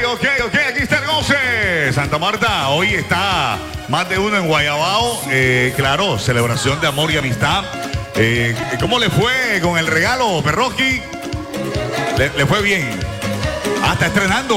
ok, aquí está el goce. Santa Marta, hoy está más de uno en Guayabao. Claro, celebración de amor y amistad. ¿Cómo le fue con el regalo, Perroski? Le fue bien. Hasta estrenando.